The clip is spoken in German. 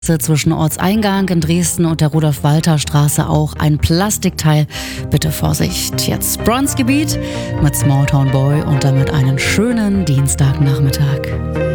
Zwischen Ortseingang in Dresden und der Rudolf-Walter-Straße auch ein Plastikteil. Bitte Vorsicht. Jetzt Bronzegebiet mit Smalltown Boy und damit einen schönen Dienstagnachmittag.